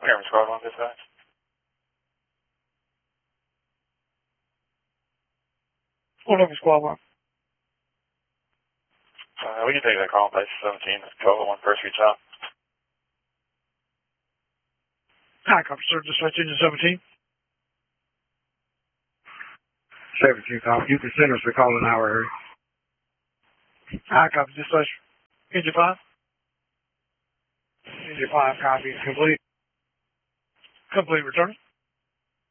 Airman Squad 1 dispatch. What up, Squad 1? We can take that call on base 17. Call 1 first reach out. Hi, copy, sir. Dispatch engine 17. 17, copy. You can send us a call in our area. Hi, copy, dispatch engine 5. Engine 5, copy, complete. Complete, return.